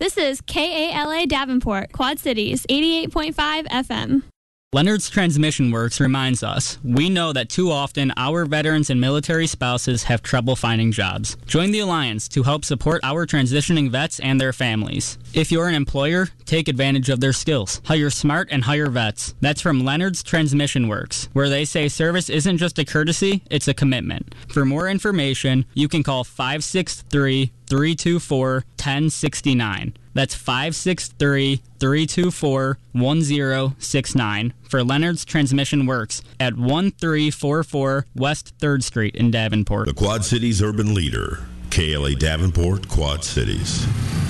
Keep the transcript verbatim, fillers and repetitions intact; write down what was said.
This is K A L A Davenport, Quad Cities, eighty-eight point five F M. Leonard's Transmission Works reminds us, we know that too often our veterans and military spouses have trouble finding jobs. Join the Alliance to help support our transitioning vets and their families. If you're an employer, take advantage of their skills. Hire smart and hire vets. That's from Leonard's Transmission Works, where they say service isn't just a courtesy, it's a commitment. For more information, you can call five six three, three two four, one oh six nine. That's five six three, three two four, one oh six nine for Leonard's Transmission Works at one three four four West third Street in Davenport. The Quad Cities urban leader, K L A Davenport, Quad Cities.